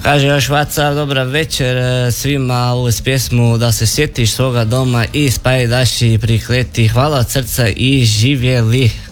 Kaže još WhatsApp, dobra večer svima uz pjesmu Da se sjetiš svoga doma i Spajdaši prikleti. Hvala od srca i živjeli.